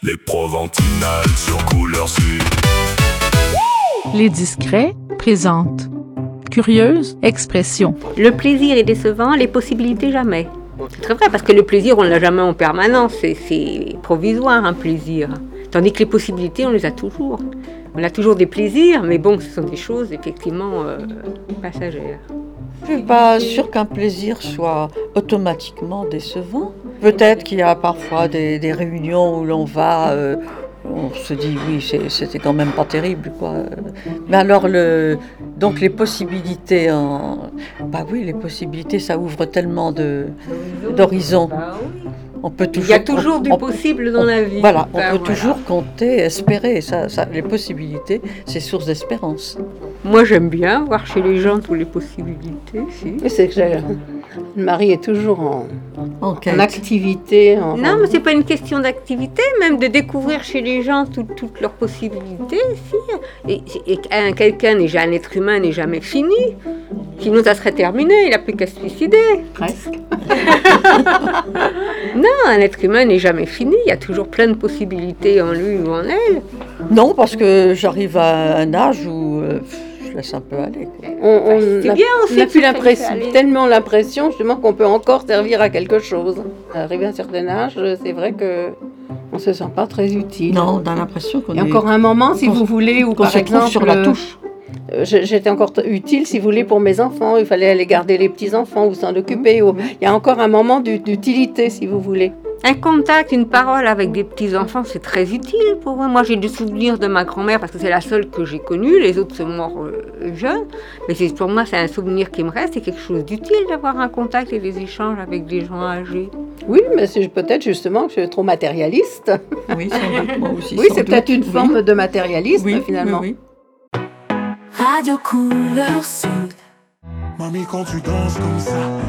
Les Proventinales sur Couleur Sud. Les Discrets présentent Curieuse expression. Le plaisir est décevant, les possibilités jamais. C'est très vrai, parce que le plaisir, on ne l'a jamais en permanence, c'est provisoire un plaisir. Tandis que les possibilités, on les a toujours. On a toujours des plaisirs, mais bon, ce sont des choses effectivement passagères. Je ne suis pas sûre qu'un plaisir soit automatiquement décevant. Peut-être qu'il y a parfois des réunions où l'on va, on se dit oui, c'était quand même pas terrible, quoi. Mais alors, donc les possibilités, les possibilités, ça ouvre tellement d'horizons. Bah oui. On peut toujours, il y a toujours du possible dans la vie. Voilà, on peut toujours compter, espérer. Ça, les possibilités, c'est source d'espérance. Moi, j'aime bien voir chez les gens toutes les possibilités. Si. Mais c'est que le mari est toujours en activité. Non, mais c'est pas une question d'activité, même de découvrir chez les gens toutes leurs possibilités. Si. Et quelqu'un un être humain n'est jamais fini. Sinon, ça serait terminé. Il n'a plus qu'à se suicider. Presque. Non, un être humain n'est jamais fini. Il y a toujours plein de possibilités en lui ou en elle. Non, parce que j'arrive à un âge où je laisse un peu aller. On n'a plus tellement l'impression justement qu'on peut encore servir à quelque chose. Arrivé à un certain âge, c'est vrai que on se sent pas très utile. Non, on a l'impression qu'on Il y a encore un moment, si vous voulez, où par exemple sur la touche. J'étais encore utile, si vous voulez, pour mes enfants. Il fallait aller garder les petits-enfants ou s'en occuper. Il y a encore un moment d'utilité, si vous voulez. Un contact, une parole avec des petits-enfants, c'est très utile pour moi. Moi, j'ai des souvenirs de ma grand-mère parce que c'est la seule que j'ai connue. Les autres sont morts jeunes. Mais pour moi, c'est un souvenir qui me reste. C'est quelque chose d'utile d'avoir un contact et des échanges avec des gens âgés. Oui, mais c'est peut-être justement que je suis trop matérialiste. Oui, sans doute, moi aussi. Oui, c'est peut-être une forme de matérialisme, finalement. Oui. Radio Couleur Sud. Mamie, quand tu danses comme ça,